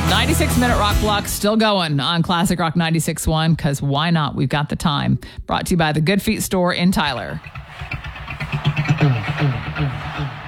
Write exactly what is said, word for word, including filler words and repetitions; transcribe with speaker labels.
Speaker 1: ninety-six minute rock block still going on Classic Rock ninety-six point one, because why not? We've got the time. Brought to you by the Good Feet store in Tyler.